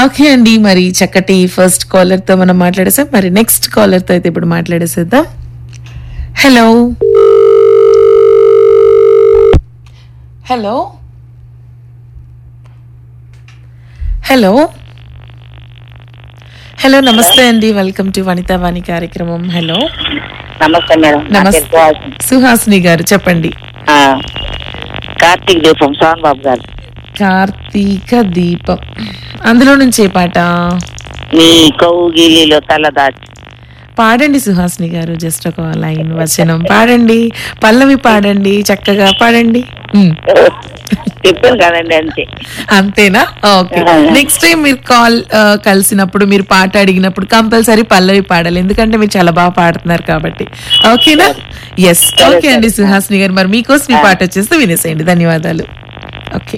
Okay అండి, మరి చక్కటి ఫస్ట్ కాలర్ తో మనం మాట్లాడేసాం. మరి నెక్స్ట్ కాలర్ తో అయితే ఇప్పుడు మాట్లాడేసేద్దాం. హలో హలో హలో హలో, నమస్తే అండి, వెల్కమ్ టు వనితా వాణి కార్యక్రమం. హలో నమస్తే మేడం. నమస్తే సుహాసిని గారు, చెప్పండి. కార్తీక్ దీపం సోహన్ బాబు గారు. కార్తీక దీపం, అందులో నుంచి ఏ పాట? నీ కౌగిలిలో తల దాచి. పాడండి సుహాసిని గారు, జస్ట్ ఒక లైన్ వచనం పాడండి, పల్లవి పాడండి, చక్కగా పాడండి. చెప్పాను కదండి, అంతే. అంతేనా? ఓకే. నెక్స్ట్ టైం మీరు కాల్ కలిసినప్పుడు, మీరు పాట అడిగినప్పుడు కంపల్సరీ పల్లవి పాడాలి, ఎందుకంటే మీరు చాలా బాగా పాడుతున్నారు కాబట్టి. ఓకేనా? ఎస్. ఓకే అండి సుహాసిని గారు, మరి మీకోసం ఈ పాట వచ్చేస్తే వినేసేయండి. ధన్యవాదాలు. ఓకే.